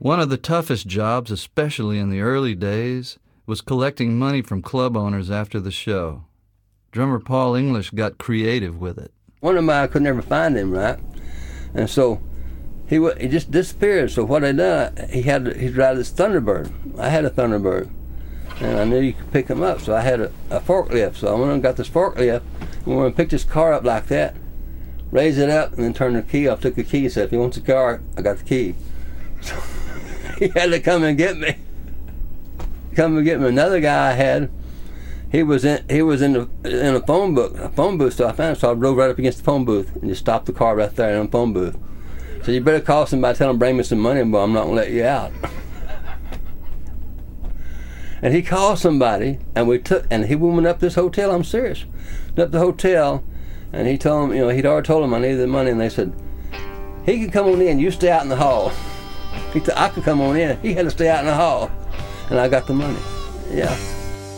One of the toughest jobs, especially in the early days, was collecting money from club owners after the show. Drummer Paul English got creative with it. One of mine, I could never find him, right? And so he just disappeared. So what I done, he'd ride this Thunderbird. I had a Thunderbird, and I knew you could pick him up. So I had a forklift. So I went and got this forklift, and went and picked this car up like that, raised it up, and then turned the key off. Took the key, said, "If he wants the car, I got the key." So he had to come and get me. Another guy I had, he was in a phone booth. So I found him. So I drove right up against the phone booth and just stopped the car right there in the phone booth. So you better call somebody, tell them bring me some money, but I'm not gonna let you out. And he called somebody, and he went up this hotel. I'm serious. Went up the hotel, and he told them, he'd already told them I needed the money, and they said, he could come on in, you stay out in the hall. I could come on in. He had to stay out in the hall, and I got the money. Yeah.